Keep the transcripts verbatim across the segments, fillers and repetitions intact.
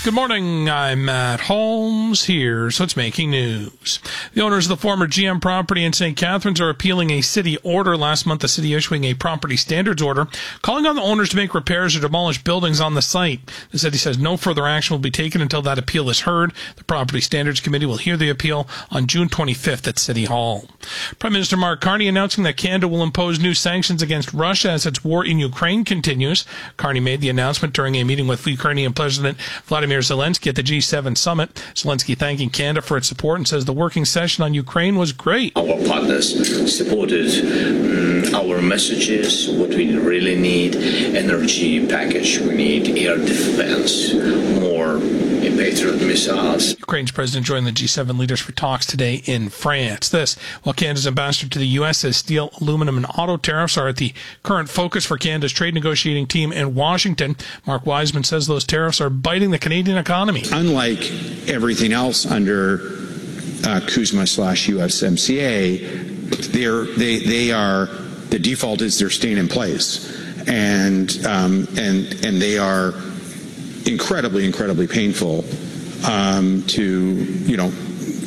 Good morning, I'm Matt Holmes. Here's what's making news. The owners of the former G M property in Saint Catharines are appealing a city order. Last month, the city issuing a property standards order, calling on the owners to make repairs or demolish buildings on the site. The city says no further action will be taken until that appeal is heard. The Property Standards Committee will hear the appeal on June twenty-fifth at City Hall. Prime Minister Mark Carney announcing that Canada will impose new sanctions against Russia as its war in Ukraine continues. Carney made the announcement during a meeting with Ukrainian President Vladimir Zelensky at the G seven summit. Zelensky thanking Canada for its support and says the working session on Ukraine was great. Our partners supported um, our messages, what we really need, energy package, we need air defense, more Patriot missiles. Ukraine's president joined the G seven leaders for talks today in France. This, while Canada's ambassador to the U S says steel, aluminum, and auto tariffs are at the current focus for Canada's trade negotiating team in Washington. Mark Wiseman says those tariffs are biting the Canadian economy. Unlike everything else under uh, CUSMA slash U S M C A, they're, they they are the default is they're staying in place, and um, and and they are incredibly, incredibly painful um, to, you know,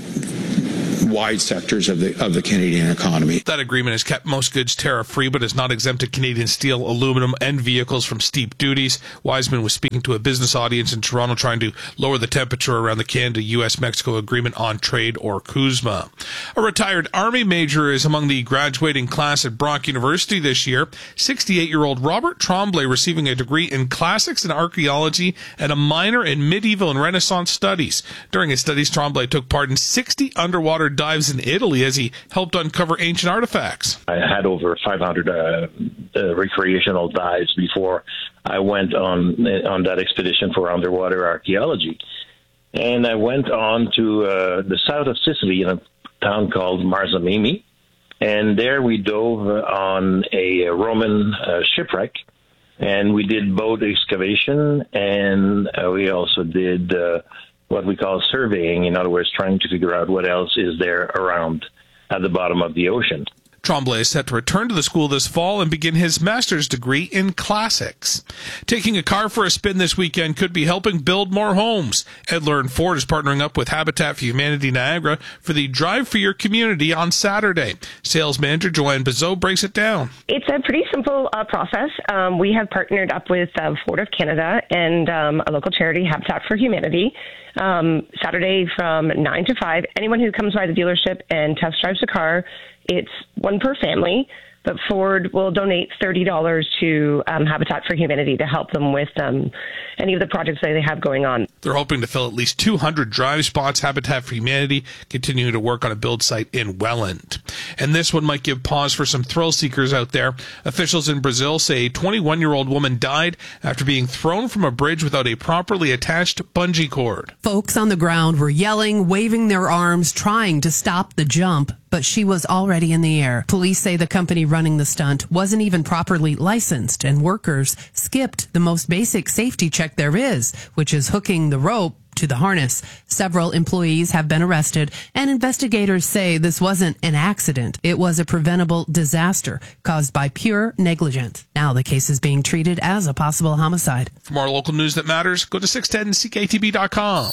wide sectors of the of the Canadian economy. That agreement has kept most goods tariff-free, but has not exempted Canadian steel, aluminum, and vehicles from steep duties. Wiseman was speaking to a business audience in Toronto trying to lower the temperature around the Canada-U S Mexico agreement on trade, or CUSMA. A retired Army major is among the graduating class at Brock University this year. sixty-eight-year-old Robert Tremblay receiving a degree in classics and archaeology and a minor in medieval and Renaissance studies. During his studies, Tremblay took part in sixty underwater dives in Italy as he helped uncover ancient artifacts. I had over five hundred uh, uh, recreational dives before I went on on that expedition for underwater archaeology. And I went on to uh, the south of Sicily in a town called Marzamemi. And there we dove on a Roman uh, shipwreck. And we did boat excavation, and uh, we also did uh, what we call surveying, in other words, trying to figure out what else is there around at the bottom of the ocean. Tremblay is set to return to the school this fall and begin his master's degree in classics. Taking a car for a spin this weekend could be helping build more homes. Edler and Ford is partnering up with Habitat for Humanity Niagara for the Drive for Your Community on Saturday. Sales manager Joanne Bizot breaks it down. It's a pretty simple uh, process. Um, we have partnered up with uh, Ford of Canada and um, a local charity, Habitat for Humanity. Um, Saturday from nine to five, anyone who comes by the dealership and test drives a car, it's one per family, but Ford will donate thirty dollars to um, Habitat for Humanity to help them with um, any of the projects that they have going on. They're hoping to fill at least two hundred drive spots. Habitat for Humanity continuing to work on a build site in Welland. And this one might give pause for some thrill seekers out there. Officials in Brazil say a twenty-one-year-old woman died after being thrown from a bridge without a properly attached bungee cord. Folks on the ground were yelling, waving their arms, trying to stop the jump, but she was already in the air. Police say the company running the stunt wasn't even properly licensed, and workers skipped the most basic safety check there is, which is hooking the rope to the harness. Several employees have been arrested, and investigators say this wasn't an accident. It was a preventable disaster caused by pure negligence. Now the case is being treated as a possible homicide. For more local news that matters, go to six ten C K T B dot com.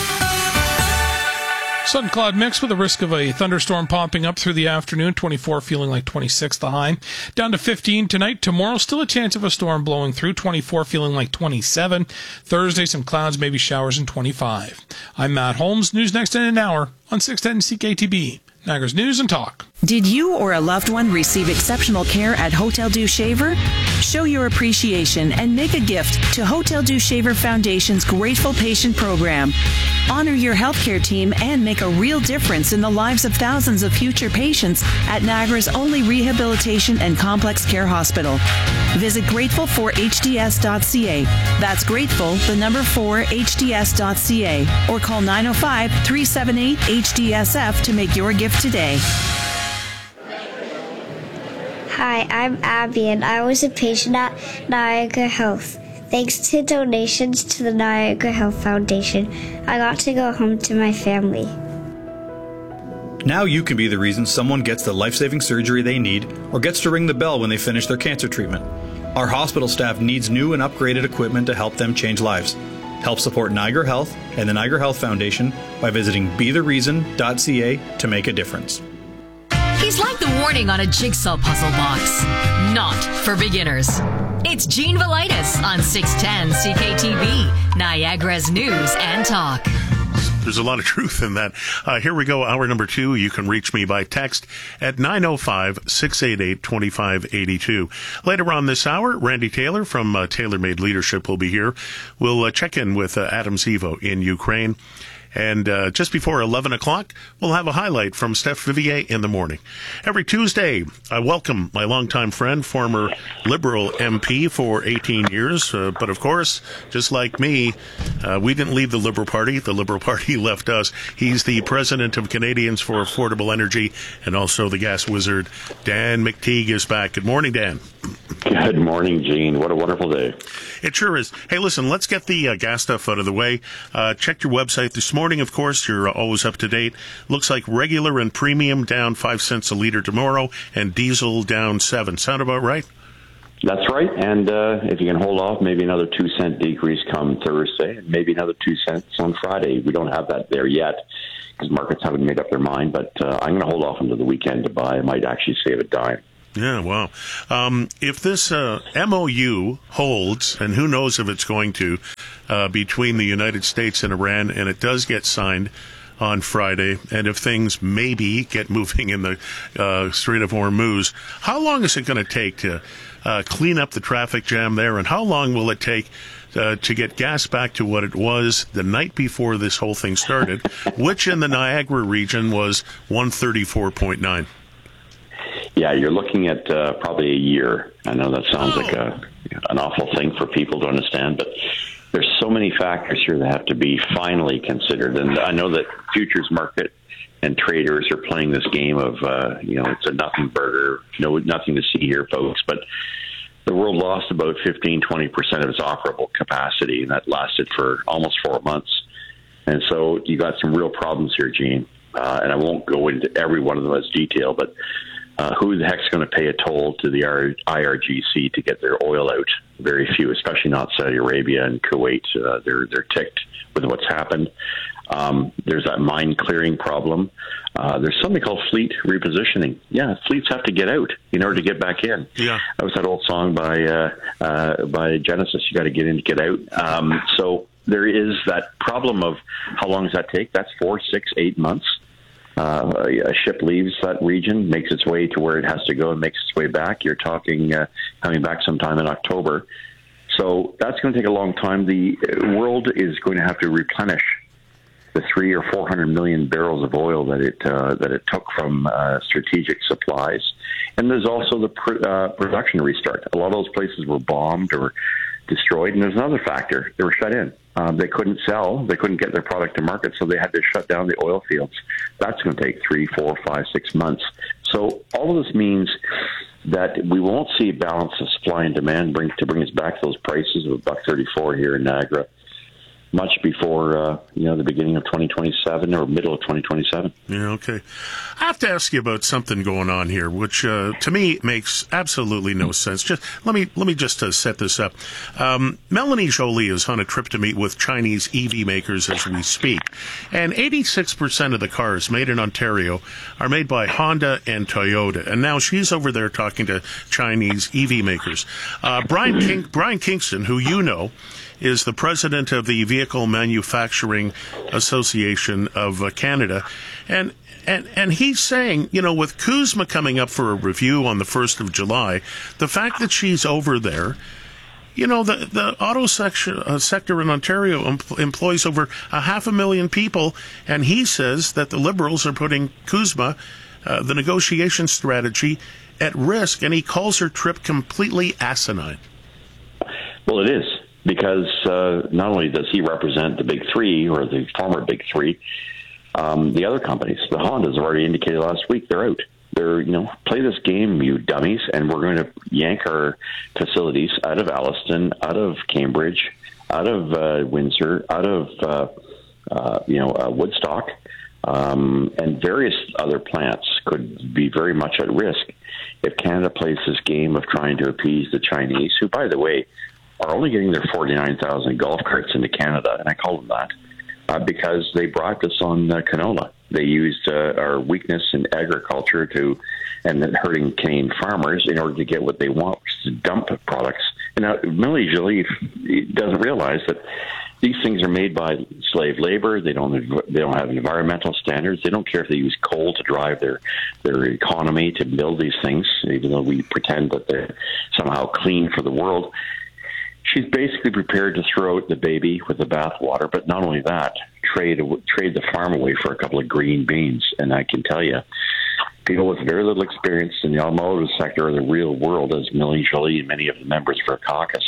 Sun cloud mix with a risk of a thunderstorm popping up through the afternoon. twenty-four feeling like twenty-six the high. Down to fifteen tonight. Tomorrow still a chance of a storm blowing through. twenty-four feeling like twenty-seven. Thursday some clouds, maybe showers, and twenty-five. I'm Matt Holmes. News next in an hour on six ten C K T B. Niagara's News and Talk. Did you or a loved one receive exceptional care at Hotel Dieu Shaver? Show your appreciation and make a gift to Hotel Dieu Shaver Foundation's Grateful Patient Program. Honor your healthcare team and make a real difference in the lives of thousands of future patients at Niagara's only rehabilitation and complex care hospital. Visit grateful for h d s dot c a. That's grateful, the number four, h d s dot c a. Or call nine oh five, three seven eight, H D S F to make your gift today. Hi, I'm Abby, and I was a patient at Niagara Health. Thanks to donations to the Niagara Health Foundation, I got to go home to my family. Now you can be the reason someone gets the life-saving surgery they need or gets to ring the bell when they finish their cancer treatment. Our hospital staff needs new and upgraded equipment to help them change lives. Help support Niagara Health and the Niagara Health Foundation by visiting be the reason dot c a to make a difference. He's like the warning on a jigsaw puzzle box. Not for beginners. It's Gene Velitis on six ten C K T V, Niagara's News and Talk. There's a lot of truth in that. Uh, here we go, hour number two. You can reach me by text at nine oh five, six eight eight, two five eight two. Later on this hour, Randy Taylor from uh, TaylorMade Leadership will be here. We'll uh, check in with uh, Adam Zivo in Ukraine. And uh, just before eleven o'clock, we'll have a highlight from Steph Vivier in the morning. Every Tuesday, I welcome my longtime friend, former Liberal M P for eighteen years. Uh, but of course, just like me, uh, we didn't leave the Liberal Party. The Liberal Party left us. He's the president of Canadians for Affordable Energy and also the gas wizard. Dan McTeague is back. Good morning, Dan. Good morning, Gene. What a wonderful day. It sure is. Hey, listen, let's get the uh, gas stuff out of the way. Uh, checked your website this morning, of course. You're uh, always up to date. Looks like regular and premium down five cents a liter tomorrow and diesel down seven. Sound about right? That's right. And uh, if you can hold off, maybe another two cent decrease come Thursday, and maybe another two cents on Friday. We don't have that there yet because markets haven't made up their mind, but uh, I'm going to hold off until the weekend to buy. I might actually save a dime. Yeah, wow. Um, if this uh, M O U holds, and who knows if it's going to, uh, between the United States and Iran, and it does get signed on Friday, and if things maybe get moving in the uh, Strait of Hormuz, how long is it going to take to uh, clean up the traffic jam there, and how long will it take uh, to get gas back to what it was the night before this whole thing started, which in the Niagara region was one thirty-four point nine? Yeah, you're looking at uh, probably a year. I know that sounds oh. like a, an awful thing for people to understand, but there's so many factors here that have to be finally considered. And I know that futures market and traders are playing this game of, uh, you know, it's a nothing burger, no nothing to see here, folks. But the world lost about fifteen, twenty percent of its operable capacity, and that lasted for almost four months. And so you got some real problems here, Gene. Uh, and I won't go into every one of them as detail, but Uh, who the heck's going to pay a toll to the I R G C to get their oil out? Very few, especially not Saudi Arabia and Kuwait. Uh, they're they're ticked with what's happened. Um, there's that mine clearing problem. Uh, there's something called fleet repositioning. Yeah, fleets have to get out in order to get back in. Yeah, that was that old song by uh, uh, by Genesis. You got to get in to get out. Um, so there is that problem of how long does that take? That's four, six, eight months. Uh, a ship leaves that region, makes its way to where it has to go and makes its way back. You're talking uh, coming back sometime in October. So that's going to take a long time. The world is going to have to replenish the three or four hundred million barrels of oil that it uh, that it took from uh, strategic supplies. And there's also the pr- uh, production restart. A lot of those places were bombed or destroyed. And there's another factor. They were shut in. Um, they couldn't sell. They couldn't get their product to market, so they had to shut down the oil fields. That's going to take three, four, five, six months. So all of this means that we won't see a balance of supply and demand bring, to bring us back to those prices of a buck thirty-four here in Niagara much before uh, you know the beginning of twenty twenty-seven or middle of twenty twenty-seven. Yeah, okay. I have to ask you about something going on here, which uh, to me makes absolutely no sense. Just let me let me just uh, set this up. Um, Melanie Joly is on a trip to meet with Chinese E V makers as we speak, and eighty-six percent of the cars made in Ontario are made by Honda and Toyota. And now she's over there talking to Chinese E V makers. Uh, Brian King, Brian Kingston, who you know, is the president of the Vehicle Manufacturing Association of uh, Canada. And, and, and he's saying, you know, with CUSMA coming up for a review on the first of July, the fact that she's over there, you know, the, the auto sector, uh, sector in Ontario em- employs over a half a million people. And he says that the Liberals are putting CUSMA, uh, the negotiation strategy, at risk. And he calls her trip completely asinine. Well, it is. Because uh, not only does he represent the big three, or the former big three, um, the other companies, the Hondas have already indicated last week they're out. They're, you know, play this game, you dummies, and we're going to yank our facilities out of Alliston, out of Cambridge, out of uh, Windsor, out of, uh, uh, you know, uh, Woodstock, um, and various other plants could be very much at risk if Canada plays this game of trying to appease the Chinese, who, by the way, are only getting their forty-nine thousand golf carts into Canada, and I call them that uh, because they bribed us on uh, canola. They used uh, our weakness in agriculture to and then hurting Canadian farmers in order to get what they want, which is to dump products. And now, Millie Jolie doesn't realize that these things are made by slave labor. They don't. They don't have environmental standards. They don't care if they use coal to drive their their economy to build these things, even though we pretend that they're somehow clean for the world. She's basically prepared to throw out the baby with the bathwater. But not only that, trade trade the farm away for a couple of green beans. And I can tell you, people with very little experience in the automotive sector or the real world, as Millie Jolie and many of the members for caucus.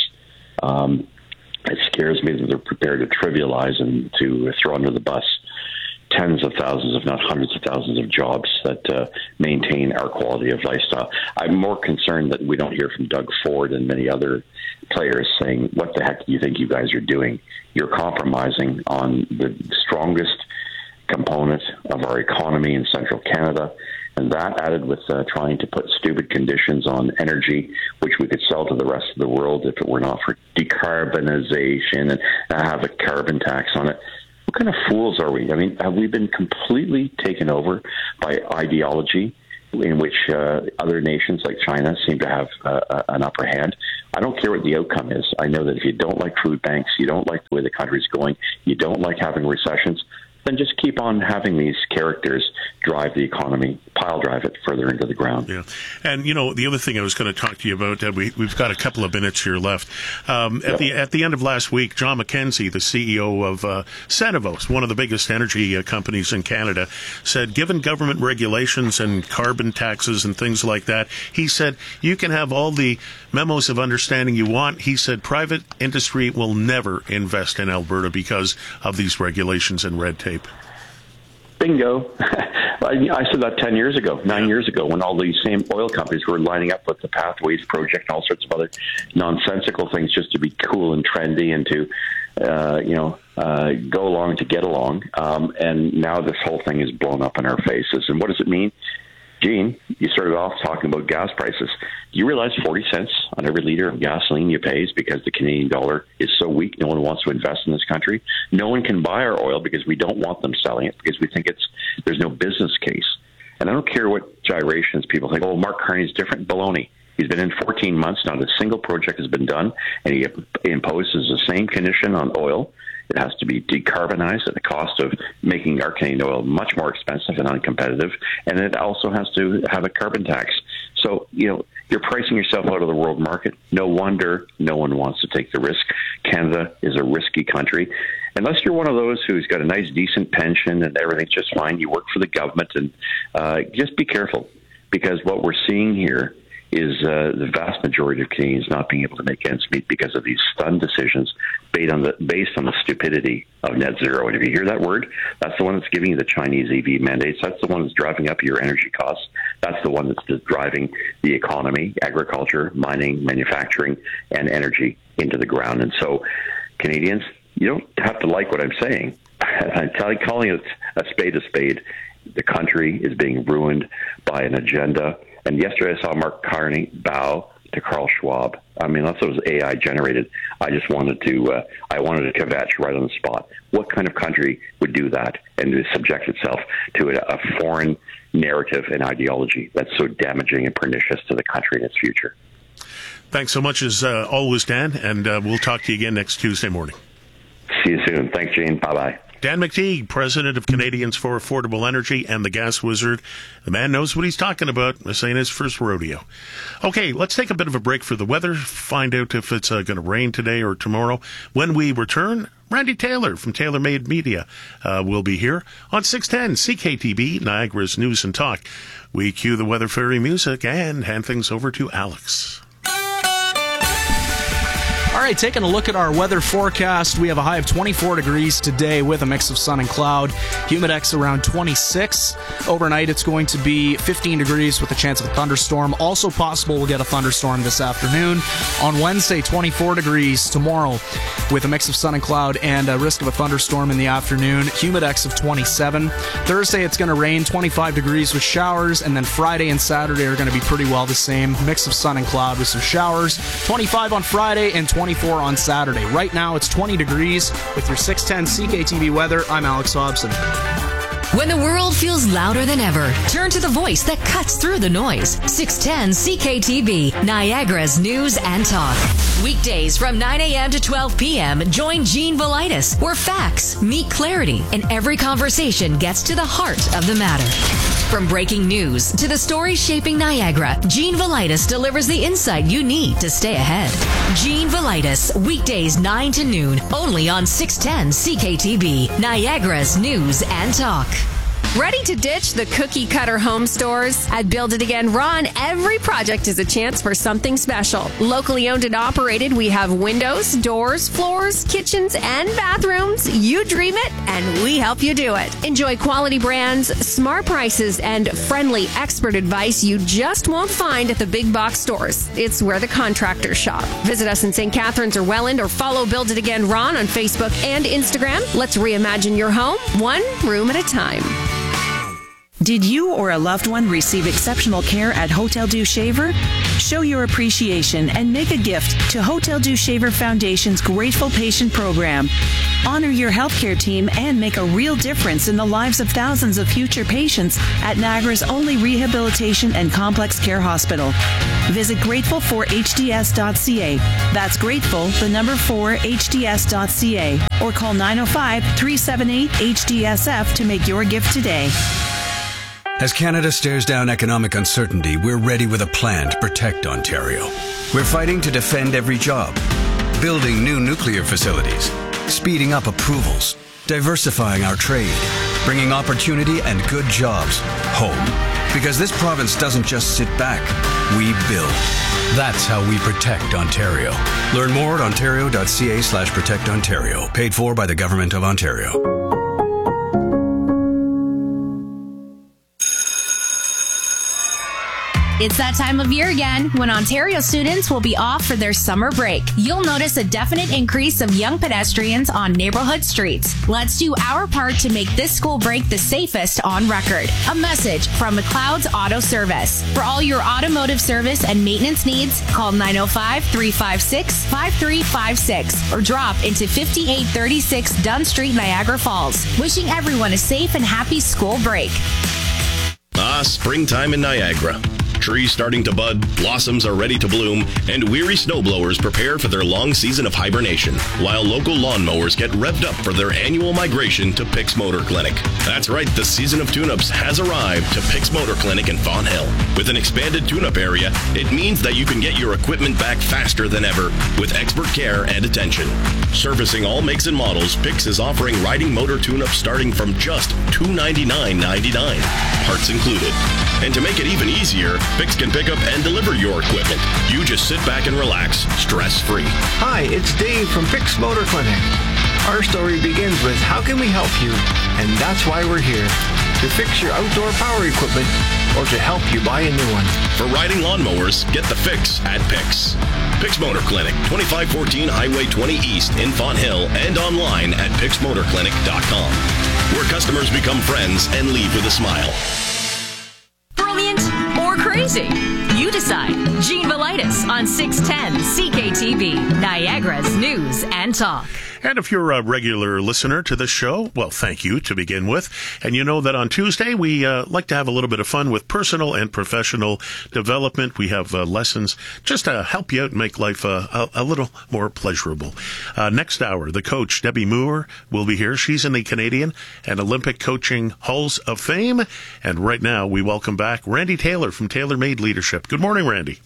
Um, It scares me that they're prepared to trivialize and to throw under the bus tens of thousands, if not hundreds of thousands of jobs that uh, maintain our quality of lifestyle. I'm more concerned that we don't hear from Doug Ford and many other players saying, what the heck do you think you guys are doing? You're compromising on the strongest component of our economy in central Canada. And that added with uh, trying to put stupid conditions on energy, which we could sell to the rest of the world if it were not for decarbonization and have a carbon tax on it. What kind of fools are we? I mean, have we been completely taken over by ideology in which uh, other nations like China seem to have uh, an upper hand? I don't care what the outcome is. I know that if you don't like food banks, you don't like the way the country's going, you don't like having recessions, then just keep on having these characters drive the economy, pile drive it further into the ground. Yeah. And, you know, the other thing I was going to talk to you about, uh, we, we've got a couple of minutes here left. Um, at, yep. the, at the end of last week, John McKenzie, the C E O of uh, Cenovus, one of the biggest energy uh, companies in Canada, said, given government regulations and carbon taxes and things like that, he said, you can have all the memos of understanding you want. He said, private industry will never invest in Alberta because of these regulations and red tape. Bingo. I said that ten years ago, nine years ago, when all these same oil companies were lining up with the Pathways Project and all sorts of other nonsensical things just to be cool and trendy and to, uh, you know, uh, go along to get along. Um, and now this whole thing is blown up in our faces. And what does it mean? Gene, you started off talking about gas prices. Do you realize forty cents on every liter of gasoline you pay is because the Canadian dollar is so weak, no one wants to invest in this country? No one can buy our oil because we don't want them selling it, because we think it's there's no business case. And I don't care what gyrations people think, oh, Mark Carney's different. Baloney. He's been in fourteen months, not a single project has been done, and he imposes the same condition on oil. It has to be decarbonized at the cost of making our Canadian oil much more expensive and uncompetitive. And it also has to have a carbon tax. So, you know, you're pricing yourself out of the world market. No wonder no one wants to take the risk. Canada is a risky country. Unless you're one of those who's got a nice, decent pension and everything's just fine, you work for the government, and uh, just be careful. Because what we're seeing here is uh, the vast majority of Canadians not being able to make ends meet because of these stunned decisions based on the based on the stupidity of net zero. And if you hear that word, that's the one that's giving you the Chinese E V mandates. That's the one that's driving up your energy costs. That's the one that's driving the economy, agriculture, mining, manufacturing, and energy into the ground. And so, Canadians, you don't have to like what I'm saying. I'm calling it a spade a spade. The country is being ruined by an agenda. And yesterday I saw Mark Carney bow to Carl Schwab. I mean, unless it was A I generated, I just wanted to, uh, I wanted to kvetch right on the spot. What kind of country would do that and to subject itself to a, a foreign narrative and ideology that's so damaging and pernicious to the country and its future? Thanks so much as uh, always, Dan, and uh, we'll talk to you again next Tuesday morning. See you soon. Thanks, Gene. Bye-bye. Dan McTeague, president of Canadians for Affordable Energy and the Gas Wizard. The man knows what he's talking about. This ain't his first rodeo. Okay, let's take a bit of a break for the weather, find out if it's uh, going to rain today or tomorrow. When we return, Randy Taylor from Taylor Made Media uh, will be here on six ten C K T B, Niagara's News and Talk. We cue the Weather Fairy music and hand things over to Alex. All right, taking a look at our weather forecast, we have a high of twenty-four degrees today with a mix of sun and cloud. Humidex around twenty-six. Overnight, it's going to be fifteen degrees with a chance of a thunderstorm. Also possible we'll get a thunderstorm this afternoon. On Wednesday, twenty-four degrees. Tomorrow, with a mix of sun and cloud and a risk of a thunderstorm in the afternoon. Humidex of twenty-seven. Thursday, it's going to rain, twenty-five degrees with showers. And then Friday and Saturday are going to be pretty well the same. Mix of sun and cloud with some showers. twenty-five on Friday and twenty-five twenty-four on Saturday. Right now, it's twenty degrees. With your six ten C K T V weather, I'm Alex Hobson. When the world feels louder than ever, turn to the voice that cuts through the noise. six ten C K T V, Niagara's News and Talk. Weekdays from nine a.m. to twelve p.m., join Gene Velitis, where facts meet clarity and every conversation gets to the heart of the matter. From breaking news to the stories shaping Niagara, Gene Velitis delivers the insight you need to stay ahead. Gene Velitis, weekdays nine to noon, only on six ten C K T V, Niagara's News and Talk. Ready to ditch the cookie-cutter home stores? At Build It Again Ron, every project is a chance for something special. Locally owned and operated, we have windows, doors, floors, kitchens, and bathrooms. You dream it, and we help you do it. Enjoy quality brands, smart prices, and friendly expert advice you just won't find at the big box stores. It's where the contractors shop. Visit us in Saint Catharines or Welland, or follow Build It Again Ron on Facebook and Instagram. Let's reimagine your home, one room at a time. Did you or a loved one receive exceptional care at Hotel Dieu Shaver? Show your appreciation and make a gift to Hotel Dieu Shaver Foundation's Grateful Patient Program. Honor your healthcare team and make a real difference in the lives of thousands of future patients at Niagara's only rehabilitation and complex care hospital. Visit grateful for h d s dot c a. That's grateful, the number four, h d s dot c a. Or call nine oh five, three seven eight, H D S F to make your gift today. As Canada stares down economic uncertainty, we're ready with a plan to protect Ontario. We're fighting to defend every job, building new nuclear facilities, speeding up approvals, diversifying our trade, bringing opportunity and good jobs home. Because this province doesn't just sit back, we build. That's how we protect Ontario. Learn more at ontario.ca slash protect Ontario. Paid for by the Government of Ontario. It's that time of year again when Ontario students will be off for their summer break. You'll notice a definite increase of young pedestrians on neighborhood streets. Let's do our part to make this school break the safest on record. A message from McLeod's Auto Service. For all your automotive service and maintenance needs, call nine oh five, three five six, five three five six or drop into fifty-eight thirty-six Dunn Street, Niagara Falls. Wishing everyone a safe and happy school break. Ah, springtime in Niagara. Trees starting to bud, blossoms are ready to bloom, and weary snowblowers prepare for their long season of hibernation, while local lawnmowers get revved up for their annual migration to Pix Motor Clinic. That's right, the season of tune-ups has arrived to Pix Motor Clinic in Fawn Hill. With an expanded tune-up area, it means that you can get your equipment back faster than ever with expert care and attention. Servicing all makes and models, Pix is offering riding motor tune-ups starting from just two hundred ninety-nine dollars and ninety-nine cents, parts included. And to make it even easier, Pix can pick up and deliver your equipment. You just sit back and relax, stress-free. Hi, it's Dave from Pix Motor Clinic. Our story begins with how can we help you? And that's why we're here, to fix your outdoor power equipment or to help you buy a new one. For riding lawnmowers, get the fix at Pix. Pix Motor Clinic, twenty-five fourteen Highway twenty East in Fawn Hill, and online at pix motor clinic dot com, where customers become friends and leave with a smile. Brilliant or crazy? You decide. Gene Velitis on six ten C K T V, Niagara's News and Talk. And if you're a regular listener to this show, well, thank you to begin with. And you know that on Tuesday, we uh, like to have a little bit of fun with personal and professional development. We have uh, lessons just to help you out and make life uh, a, a little more pleasurable. Uh, next hour, the coach, Debbie Moore, will be here. She's in the Canadian and Olympic Coaching Halls of Fame. And right now, we welcome back Randy Taylor from Taylor Made Leadership. Good morning, Randy.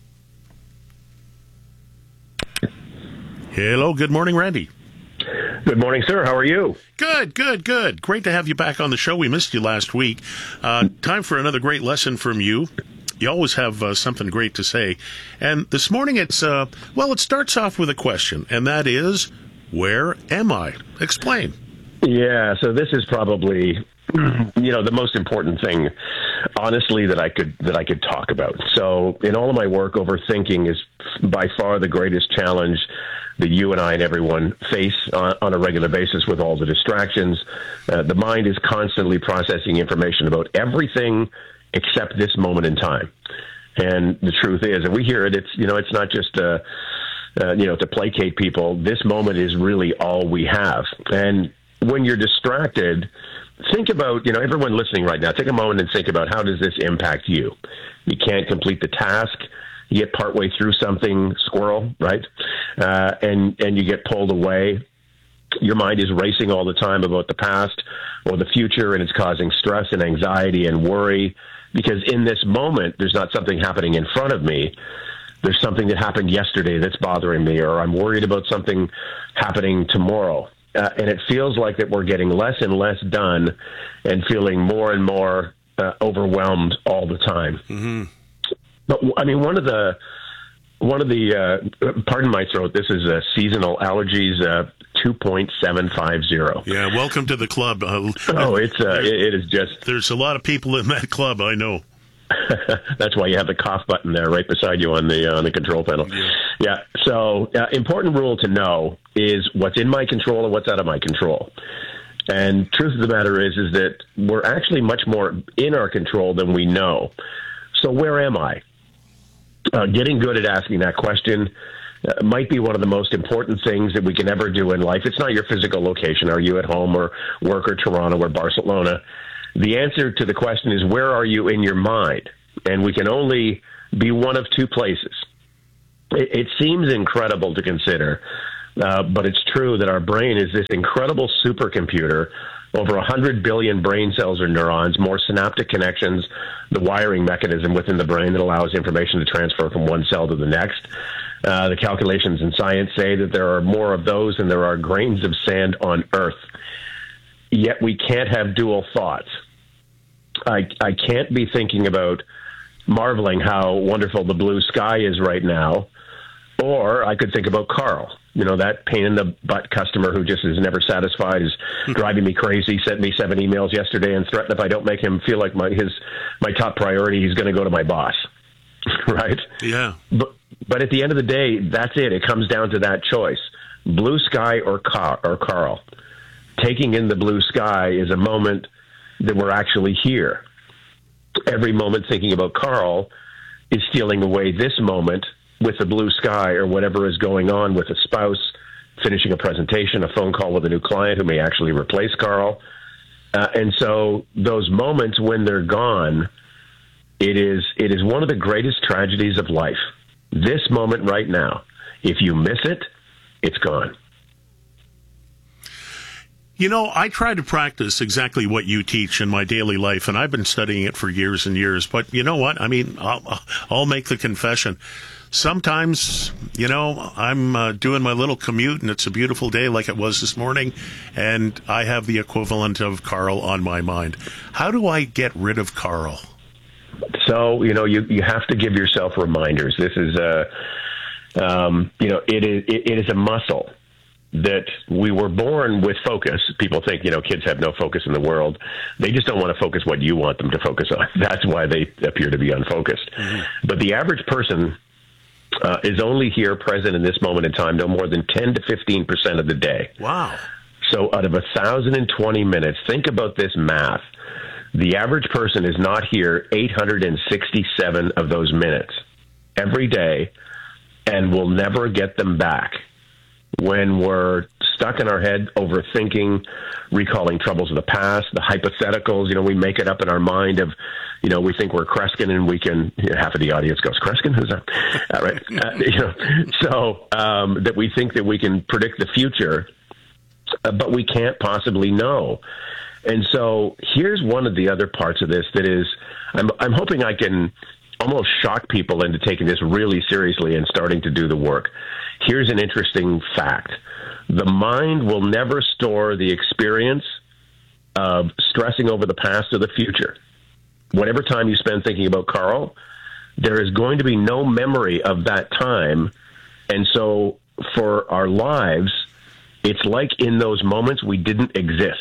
Hello, good morning, Randy. Good morning, sir. How are you? Good, good, good. Great to have you back on the show. We missed you last week. Uh, time for another great lesson from you. You always have uh, something great to say. And this morning it's, uh, well, it starts off with a question, and that is, where am I? Explain. Yeah, so this is probably, you know, the most important thing, honestly, that I could that I could talk about. So in all of my work, overthinking is by far the greatest challenge that you and I and everyone face on, on a regular basis with all the distractions. Uh, the mind is constantly processing information about everything except this moment in time. And the truth is, and we hear it, it's, you know, it's not just a, uh, you know, to placate people. This moment is really all we have. And when you're distracted, think about, you know, everyone listening right now, take a moment and think about how does this impact you? You can't complete the task. You get partway through something, squirrel, right? Uh, and, and you get pulled away. Your mind is racing all the time about the past or the future, and it's causing stress and anxiety and worry, because in this moment, there's not something happening in front of me. There's something that happened yesterday that's bothering me, or I'm worried about something happening tomorrow. Uh, and it feels like that we're getting less and less done and feeling more and more uh, overwhelmed all the time. Mm-hmm. But I mean, one of the, one of the, uh, pardon my throat, this is uh, seasonal allergies, uh, two point seven five zero. Yeah, welcome to the club. Uh, oh, it's uh, it, it is just. There's a lot of people in that club, I know. That's why you have the cough button there right beside you on the uh, on the control panel. Yeah. yeah. So, uh, important rule to know is what's in my control and what's out of my control. And truth of the matter is, is that we're actually much more in our control than we know. So, where am I? Uh, getting good at asking that question uh, might be one of the most important things that we can ever do in life. It's not your physical location. Are you at home or work or Toronto or Barcelona? The answer to the question is, where are you in your mind? And we can only be one of two places. It, it seems incredible to consider, uh, but it's true that our brain is this incredible supercomputer. Over one hundred billion brain cells or neurons, more synaptic connections, the wiring mechanism within the brain that allows information to transfer from one cell to the next. Uh, the calculations in science say that there are more of those than there are grains of sand on Earth. Yet we can't have dual thoughts. I, I can't be thinking about marveling how wonderful the blue sky is right now, or I could think about Carl. You know, that pain in the butt customer who just is never satisfied, is driving me crazy, sent me seven emails yesterday and threatened if I don't make him feel like my his my top priority, he's going to go to my boss. Right? Yeah. But, but at the end of the day, that's it. It comes down to that choice. Blue sky or, Car- or Carl. Taking in the blue sky is a moment that we're actually here. Every moment thinking about Carl is stealing away this moment with the blue sky or whatever is going on with a spouse, finishing a presentation, a phone call with a new client who may actually replace Carl. Uh, and so those moments when they're gone, it is it is one of the greatest tragedies of life. This moment right now, if you miss it, it's gone. You know, I try to practice exactly what you teach in my daily life, and I've been studying it for years and years. But you know what? I mean, I'll, I'll make the confession. Sometimes, you know, I'm uh, doing my little commute, and it's a beautiful day like it was this morning, and I have the equivalent of Carl on my mind. How do I get rid of Carl? So, you know, you, you have to give yourself reminders. This is a, um, you know, it is it, it is a muscle that we were born with focus. People think, you know, kids have no focus in the world. They just don't want to focus what you want them to focus on. That's why they appear to be unfocused. Mm-hmm. But the average person uh, is only here present in this moment in time no more than ten to fifteen percent of the day. Wow. So out of one thousand twenty minutes, think about this math. The average person is not here eight hundred sixty-seven of those minutes every day, and we'll never get them back. When we're stuck in our head, overthinking, recalling troubles of the past, the hypotheticals, you know, we make it up in our mind of, you know, we think we're Kreskin and we can, you know, half of the audience goes, Kreskin? Who's that? uh, right. Uh, you know, so um, that we think that we can predict the future, uh, but we can't possibly know. And so here's one of the other parts of this that is, I'm, I'm hoping I can almost shock people into taking this really seriously and starting to do the work. Here's an interesting fact. The mind will never store the experience of stressing over the past or the future. Whatever time you spend thinking about Carl, there is going to be no memory of that time. And so for our lives, it's like in those moments we didn't exist.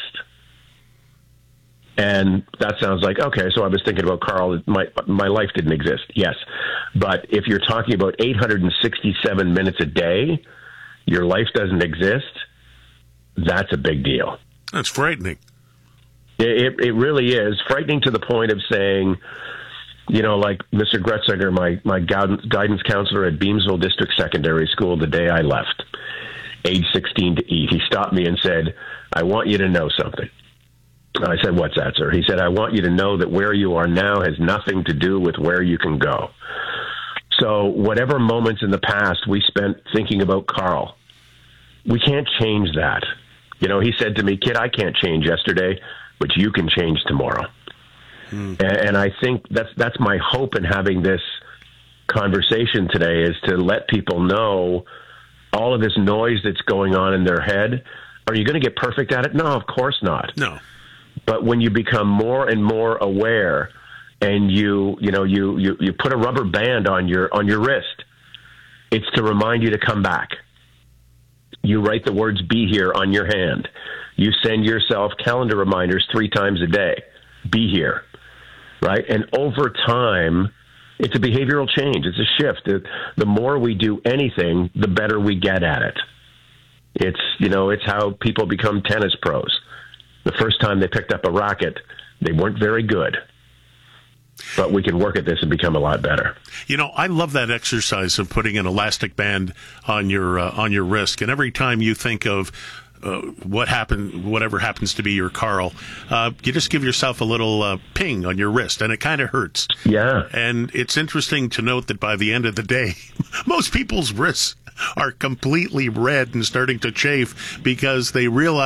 And that sounds like, okay, so I was thinking about Carl, my my life didn't exist. Yes. But if you're talking about eight hundred sixty-seven minutes a day, your life doesn't exist, that's a big deal. That's frightening. It, it, it really is. Frightening to the point of saying, You know, like Mister Gretzinger, my, my guidance counselor at Beamsville District Secondary School, the day I left, age sixteen to eat, he stopped me and said, I want you to know something. I said, what's that, sir? He said, I want you to know that where you are now has nothing to do with where you can go. So whatever moments in the past we spent thinking about Carl, we can't change that. You know, he said to me, kid, I can't change yesterday, but you can change tomorrow. Mm. And, and I think that's that's my hope in having this conversation today, is to let people know all of this noise that's going on in their head. Are you going to get perfect at it? No, of course not. No. But when you become more and more aware, and you you know you, you, you put a rubber band on your on your wrist, it's to remind you to come back. You write the words "be here" on your hand. You send yourself calendar reminders three times a day. Be here, right? And over time, it's a behavioral change. It's a shift. The more we do anything, the better we get at it. It's you know it's how people become tennis pros. The first time they picked up a racket, they weren't very good. But we can work at this and become a lot better. You know, I love that exercise of putting an elastic band on your uh, on your wrist. And every time you think of uh, what happened, whatever happens to be your Carl, uh, you just give yourself a little uh, ping on your wrist, and it kind of hurts. Yeah. And it's interesting to note that by the end of the day, most people's wrists are completely red and starting to chafe because they realize